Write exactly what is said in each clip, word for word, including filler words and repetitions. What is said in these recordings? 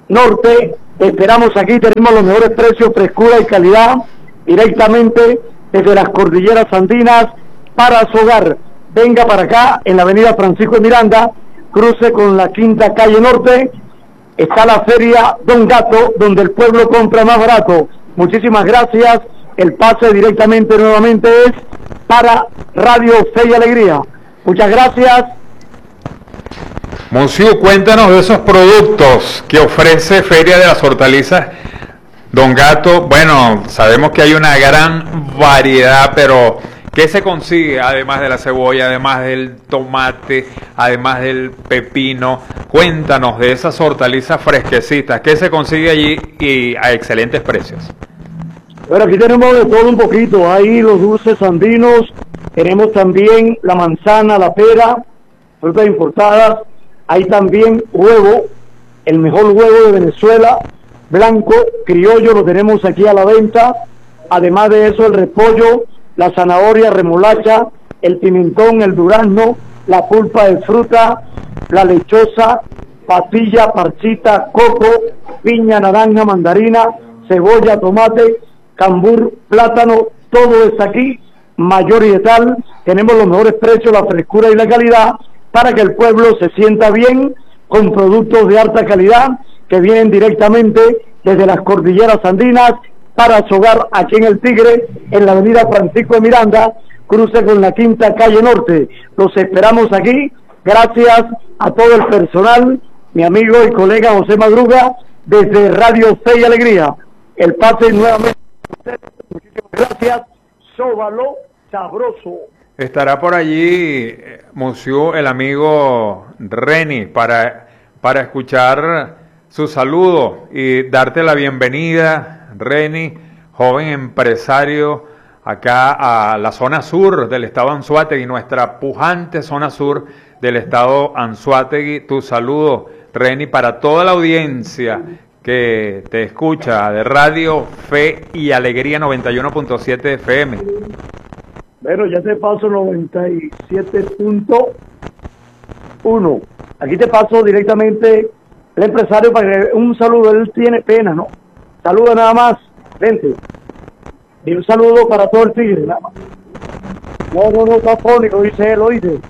Norte. Te esperamos aquí, tenemos los mejores precios, frescura y calidad, directamente desde las cordilleras andinas para su hogar. Venga para acá, en la avenida Francisco de Miranda, cruce con la quinta calle Norte, está la feria Don Gato, donde el pueblo compra más barato. Muchísimas gracias. El pase directamente nuevamente es para Radio Fe y Alegría. Muchas gracias. Monsieur, cuéntanos de esos productos que ofrece Feria de las Hortalizas Don Gato. Bueno, sabemos que hay una gran variedad, pero ¿qué se consigue además de la cebolla, además del tomate, además del pepino? Cuéntanos de esas hortalizas fresquecitas. ¿Qué se consigue allí y a excelentes precios? Bueno, aquí tenemos de todo un poquito. Hay los dulces andinos, tenemos también la manzana, la pera, frutas importadas. Hay también huevo, el mejor huevo de Venezuela, blanco, criollo, lo tenemos aquí a la venta. Además de eso, el repollo, la zanahoria, remolacha, el pimentón, el durazno, la pulpa de fruta, la lechosa, patilla, parchita, coco, piña, naranja, mandarina, cebolla, tomate, cambur, plátano, todo es aquí, mayor y tal. Tenemos los mejores precios, la frescura y la calidad, para que el pueblo se sienta bien con productos de alta calidad que vienen directamente desde las cordilleras andinas para su hogar aquí en El Tigre, en la avenida Francisco de Miranda, cruce con la quinta calle Norte. Los esperamos aquí. Gracias a todo el personal, mi amigo y colega José Madruga, desde Radio Fe y Alegría. El pase nuevamente. Muchísimas gracias. Sóbalo sabroso. Estará por allí, Monsieur, el amigo Reni, para, para escuchar su saludo y darte la bienvenida, Reni, joven empresario acá a la zona sur del estado Anzoátegui, nuestra pujante zona sur del estado Anzoátegui. Tu saludo, Reni, para toda la audiencia que te escucha de Radio Fe y Alegría noventa y uno punto siete F M. Bueno, ya te paso noventa y siete punto uno. Aquí te paso directamente el empresario para que un saludo. Él tiene pena, ¿no? Saluda nada más. Vente. Y un saludo para todo el Tigre, nada más. No, no, no, está fónico, dice él, lo dice.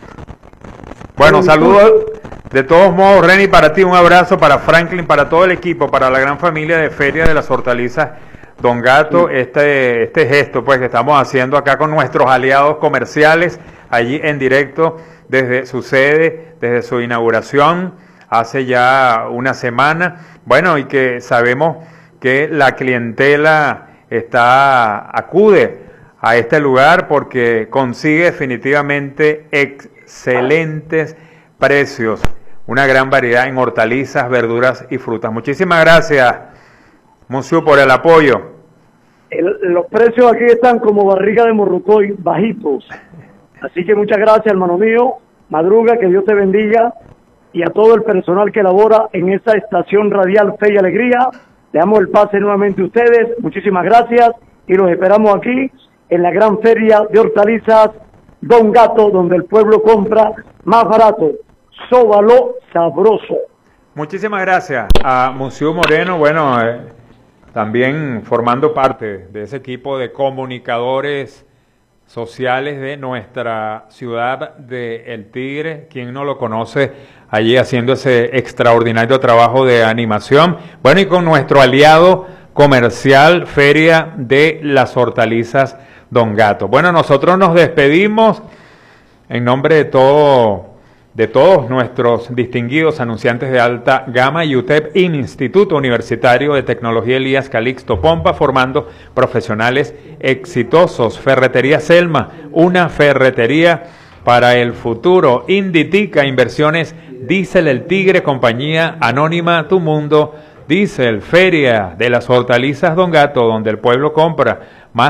Bueno, saludos de todos modos, Reni, para ti, un abrazo para Franklin, para todo el equipo, para la gran familia de Feria de las Hortalizas Don Gato, este, este gesto pues que estamos haciendo acá con nuestros aliados comerciales, allí en directo desde su sede, desde su inauguración, hace ya una semana, bueno, y que sabemos que la clientela está, acude a este lugar porque consigue definitivamente excelentes precios, una gran variedad en hortalizas, verduras y frutas. Muchísimas gracias, Monsieur, por el apoyo. El, los precios aquí están como barriga de morrocoy, bajitos. Así que muchas gracias, hermano mío. Madruga, que Dios te bendiga. Y a todo el personal que labora en esta estación radial Fe y Alegría. Le damos el pase nuevamente a ustedes. Muchísimas gracias. Y los esperamos aquí en la gran feria de hortalizas Don Gato, donde el pueblo compra más barato. Sóbalo sabroso. Muchísimas gracias a Monsieur Moreno. Bueno, eh, también formando parte de ese equipo de comunicadores sociales de nuestra ciudad de El Tigre. Quien no lo conoce, allí haciendo ese extraordinario trabajo de animación. Bueno, y con nuestro aliado comercial, Feria de las Hortalizas Don Gato. Bueno, nosotros nos despedimos en nombre de todo... de todos nuestros distinguidos anunciantes de alta gama y U T E P, Instituto Universitario de Tecnología Elías Calixto Pompa, formando profesionales exitosos. Ferretería Selma, una ferretería para el futuro. Inditica Inversiones, Diesel El Tigre, compañía anónima Tu Mundo Diesel. Feria de las Hortalizas Don Gato, donde el pueblo compra más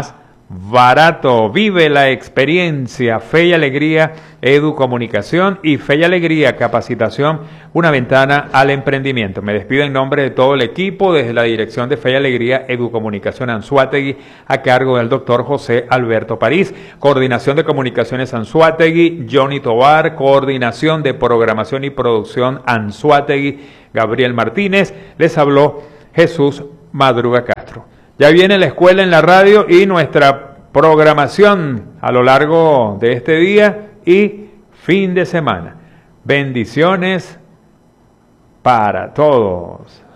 barato. Vive la experiencia. Fe y Alegría Educomunicación y Fe y Alegría Capacitación, una ventana al emprendimiento. Me despido en nombre de todo el equipo desde la dirección de Fe y Alegría Educomunicación Anzoátegui, a cargo del doctor José Alberto París, coordinación de comunicaciones Anzoátegui, Johnny Tobar, coordinación de programación y producción Anzoátegui, Gabriel Martínez. Les habló Jesús Madruga Castro. Ya viene la escuela en la radio y nuestra programación a lo largo de este día y fin de semana. Bendiciones para todos.